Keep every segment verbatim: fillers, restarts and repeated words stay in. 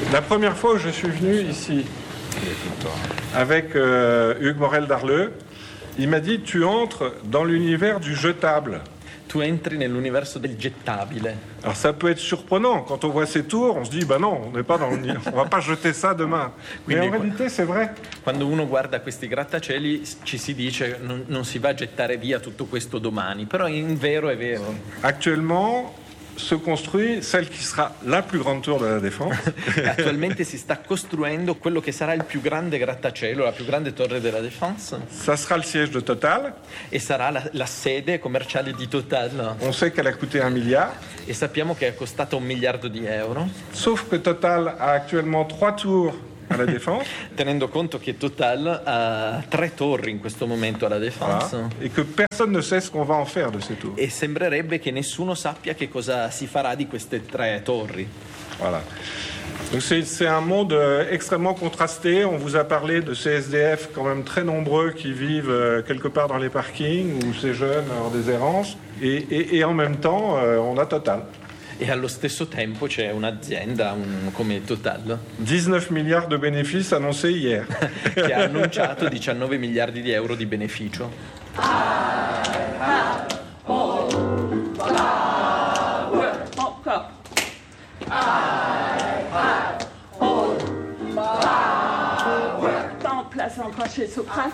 La première fois où je suis venu ici avec euh, Hugues Morel d'Arleux, il m'a dit tu entres dans l'univers du jetable. Tu entri nell'universo del gettabile. Alors ça peut être surprenant quand on voit ces tours, on se dit bah non, on n'est pas dans le, on va pas jeter ça demain. Mais Quindi, en réalité c'est vrai. Quando uno guarda questi grattacieli ci si dice non, non si va a gettare via tutto questo domani, però in vero è vero. Actuellement se construit celle qui sera la plus grande tour de la Défense. Attualmente si sta costruendo quello che sarà il più grande grattacielo, la più grande torre della Défense. Ça sera le siège de Total. E sarà la, la sede commerciale di Total. On sait qu'elle a coûté un milliard. E sappiamo che è costata un miliardo di euro. Sauf que Total a actuellement trois tours à la Défense. Tenendo conto che Total ha tre torri in questo momento alla Défense. Voilà. Et que personne ne sait ce qu'on va en faire de ces tours. E sembrerebbe che nessuno sappia che cosa si farà di queste tre torri. Voilà. Donc c'est, c'est un monde euh, extrêmement contrasté. On vous a parlé de ces S D F quand même très nombreux qui vivent euh, quelque part dans les parkings ou ces jeunes en déshérence. Et, et, et en même temps, euh, on a Total. E allo stesso tempo c'è un'azienda un, come Total dix-neuf milliards de bénéfices annoncés hier. che ha annunciato diciannove miliardi di euro di beneficio. En place en crochet soprano.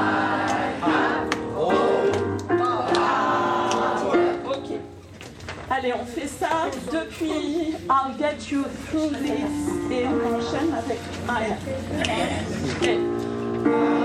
Ok. Allez, on fait ça depuis I'll get you through this et on enchaîne avec Maya. Okay.